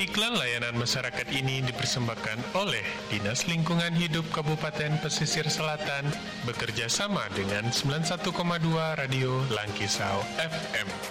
Iklan layanan masyarakat ini dipersembahkan oleh Dinas Lingkungan Hidup Kabupaten Pesisir Selatan bekerja sama dengan 91,2 Radio Langkisau FM.